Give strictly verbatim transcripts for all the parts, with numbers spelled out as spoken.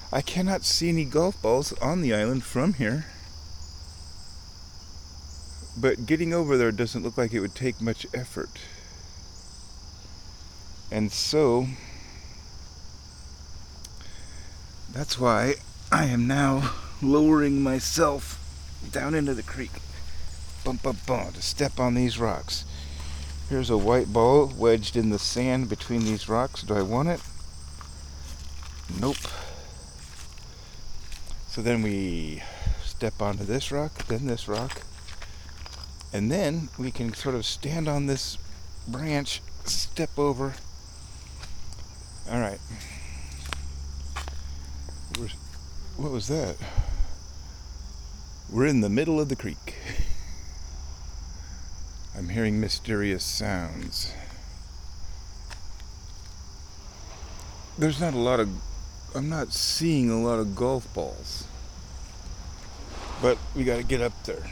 I cannot see any golf balls on the island from here. But getting over there doesn't look like it would take much effort. And so, that's why I am now lowering myself down into the creek. Bump, bump, bump, to step on these rocks. Here's a white ball wedged in the sand between these rocks. Do I want it? Nope. So then we step onto this rock, then this rock. And then we can sort of stand on this branch, step over. Alright. What was that? We're in the middle of the creek. I'm hearing mysterious sounds. There's not a lot of... I'm not seeing a lot of golf balls. But we gotta get up there.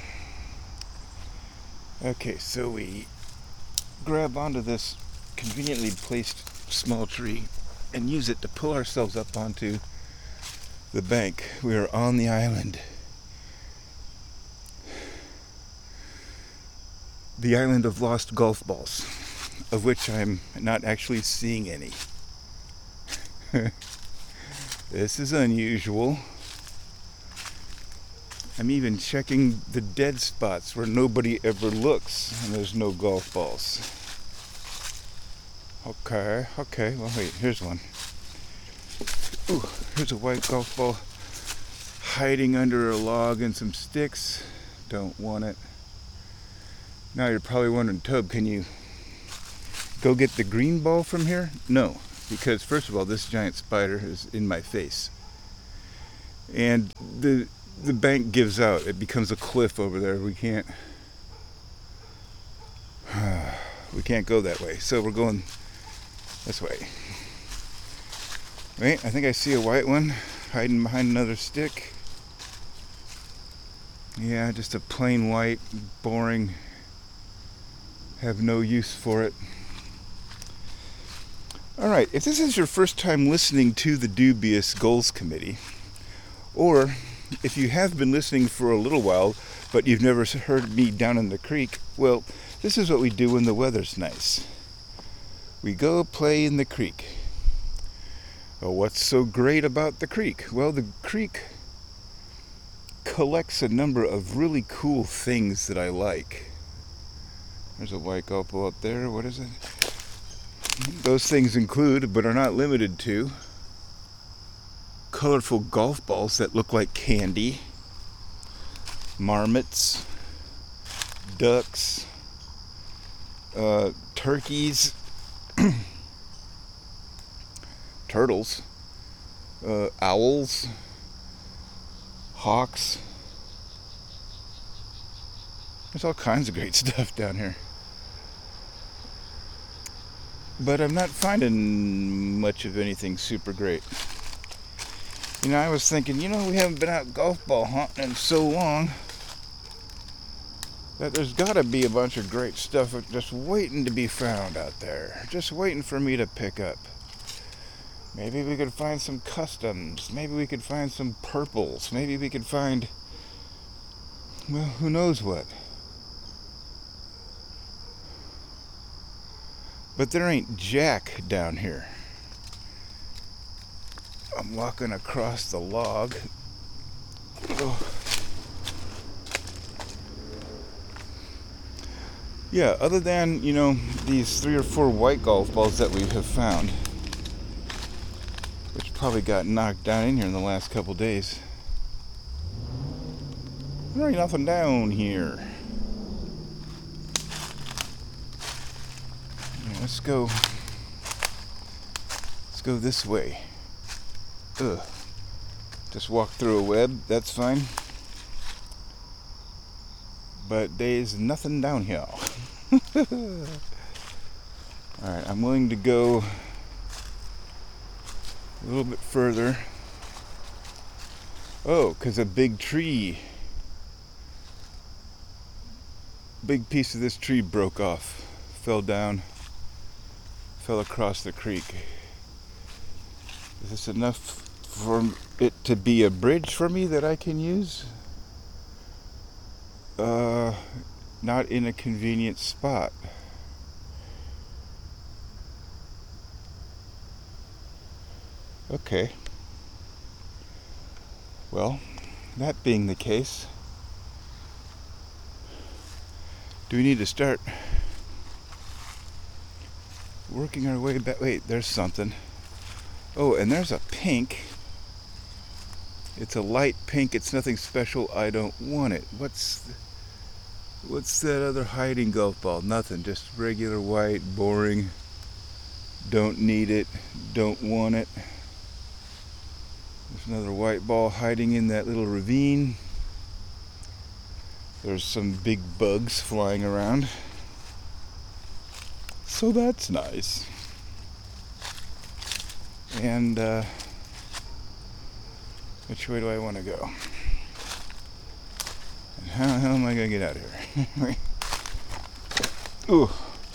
Okay, so we grab onto this conveniently placed small tree and use it to pull ourselves up onto the bank. We are on the island. The island of lost golf balls, of which I'm not actually seeing any. This is unusual. I'm even checking the dead spots where nobody ever looks, and there's no golf balls. Okay, okay, well wait, here's one. Ooh, here's a white golf ball hiding under a log and some sticks. Don't want it. Now you're probably wondering, Tobe, can you go get the green ball from here? No, because first of all, this giant spider is in my face. And the the bank gives out. It becomes a cliff over there. We can't we can't go that way. So we're going this way. Wait, I think I see a white one hiding behind another stick. Yeah, just a plain white, boring, have no use for it. Alright, if this is your first time listening to the Dubious Goals Committee, or if you have been listening for a little while, but you've never heard me down in the creek, well, this is what we do when the weather's nice. We go play in the creek. Well, what's so great about the creek? Well, the creek collects a number of really cool things that I like. There's a white golf ball up there. What is it? Those things include, but are not limited to, colorful golf balls that look like candy, marmots, ducks, uh, turkeys, turtles, uh, owls, hawks. There's all kinds of great stuff down here. But I'm not finding much of anything super great. You know, I was thinking, you know, we haven't been out golf ball hunting in so long that there's got to be a bunch of great stuff just waiting to be found out there. Just waiting for me to pick up. Maybe we could find some customs. Maybe we could find some purples. Maybe we could find, well, who knows what. But there ain't jack down here. I'm walking across the log. Oh. Yeah, other than, you know, these three or four white golf balls that we have found, which probably got knocked down in here in the last couple days, there ain't nothing down here. Yeah, let's go. Let's go this way. Ugh. Just walk through a web, that's fine. But there's nothing down here. Alright, I'm willing to go a little bit further. Oh, because a big tree, big piece of this tree broke off, fell down, fell across the creek. Is this enough for it to be a bridge for me that I can use. Uh, not in a convenient spot. Okay. Well, that being the case, do we need to start working our way back? Wait, there's something. Oh, and there's a pink. It's a light pink. It's nothing special. I don't want it. What's what's that other hiding golf ball? Nothing. Just regular white, boring. Don't need it. Don't want it. There's another white ball hiding in that little ravine. There's some big bugs flying around. So that's nice. And uh, which way do I want to go? And how the hell am I going to get out of here? Ooh.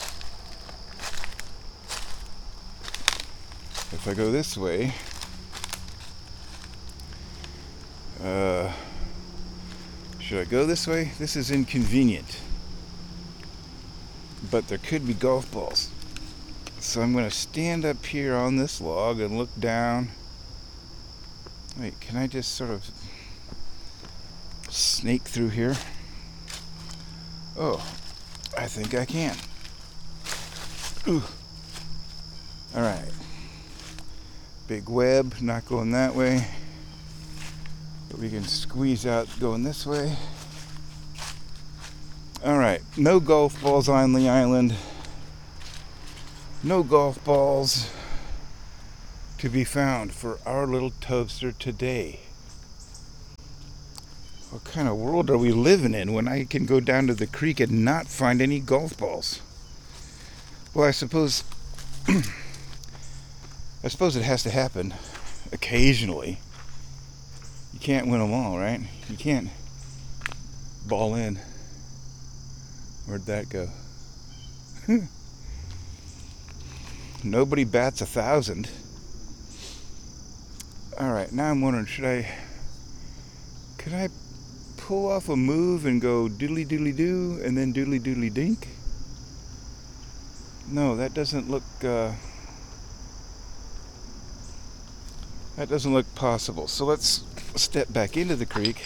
If I go this way, uh, should I go this way? This is inconvenient. But there could be golf balls. So I'm going to stand up here on this log and look down. Wait, can I just sort of snake through here? Oh, I think I can. Ooh. Alright. Big web, not going that way. But we can squeeze out going this way. Alright, no golf balls on the island. No golf balls to be found for our little toaster today. What kind of world are we living in when I can go down to the creek and not find any golf balls? Well, I suppose I suppose it has to happen occasionally. You can't win them all, right? You can't ball in. Where'd that go? Nobody bats a thousand. Alright, now I'm wondering, should I... Could I pull off a move and go doodly doodly doo and then doodly doodly dink? No, that doesn't look... Uh, that doesn't look possible. So let's step back into the creek.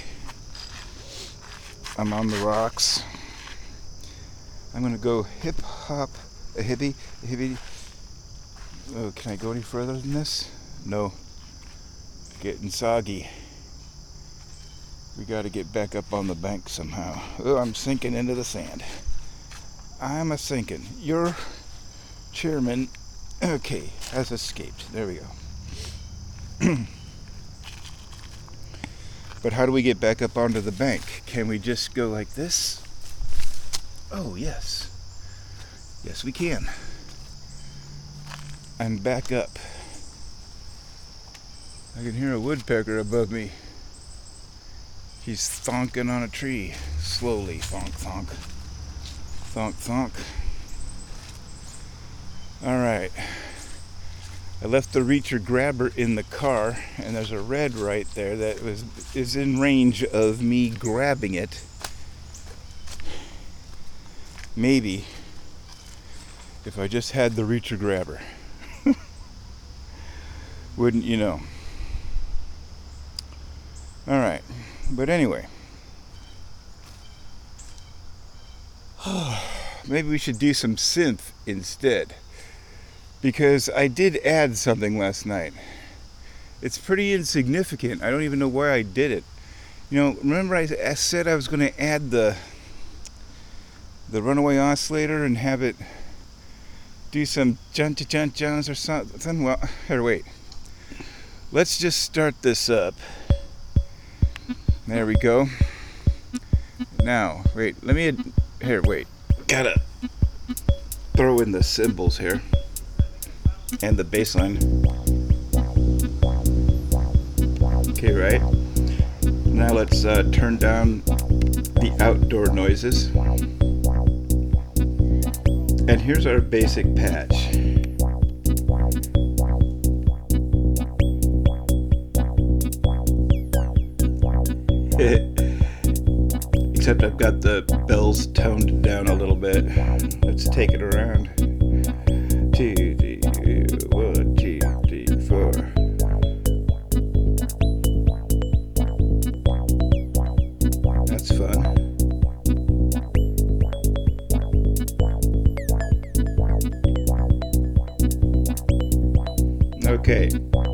I'm on the rocks. I'm going to go hip hop, a hippie, a hippie. Oh, can I go any further than this? No. Getting soggy. We got to get back up on the bank somehow. Oh, I'm sinking into the sand. I'm a sinking. Your chairman, okay, has escaped. There we go. But how do we get back up onto the bank? Can we just go like this? Oh, yes. Yes, we can. And back up. I can hear a woodpecker above me. He's thonking on a tree. Slowly. Thonk, thonk. Thonk, thonk. Alright. I left the reacher grabber in the car, and there's a red right there that was is in range of me grabbing it. Maybe if I just had the reacher grabber. Wouldn't you know? Alright, but anyway. Maybe we should do some synth instead. Because I did add something last night. It's pretty insignificant. I don't even know why I did it. You know, remember I, I said I was going to add the the runaway oscillator and have it do some jun jun juns or something? Well, here, wait. Let's just start this up. There we go. Now, wait, let me, here, wait. Gotta throw in the cymbals here. And the bass line. Okay, right? Now let's uh, turn down the outdoor noises. And here's our basic patch. Except I've got the bells toned down a little bit. Let's take it around. Two, three, one, two, three, four. That's fun. Okay.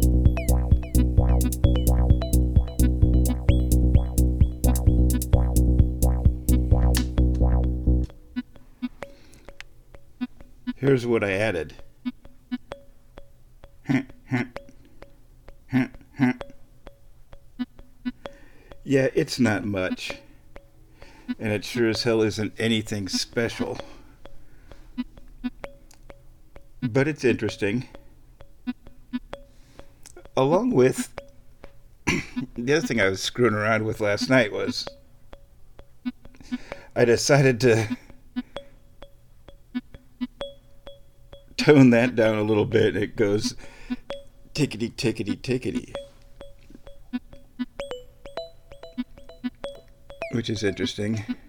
Here's what I added. Yeah, it's not much. And it sure as hell isn't anything special. But it's interesting. Along with the other thing I was screwing around with last night was I decided to tone that down a little bit. It goes tickety tickety tickety, which is interesting.